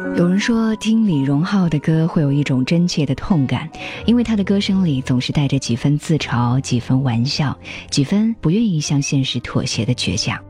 有人说听李荣浩的歌会有一种真切的痛感，因为他的歌声里总是带着几分自嘲，几分玩笑，几分不愿意向现实妥协的倔强。